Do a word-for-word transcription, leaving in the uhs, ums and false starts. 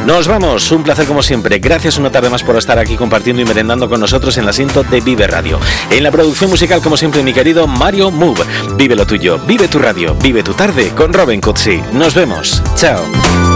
Nos vamos, un placer como siempre. Gracias una tarde más por estar aquí compartiendo y merendando con nosotros en el asiento de Vive Radio. En la producción musical, como siempre, mi querido Mario Move. Vive lo tuyo, vive tu radio, vive tu tarde con Robin Cutsi. Nos vemos. Chao.